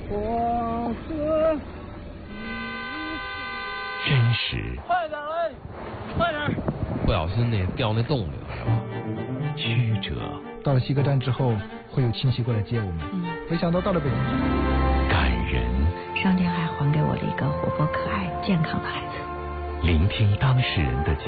黄河。 真实。 快点来，快点！ 不小心掉那洞里了，是吧？ 曲折。 到了西客站之后，会有亲戚过来接我们。没想到到了北京， 感人。 上天还还给我了一个活泼可爱、健康的孩子。 聆听当事人的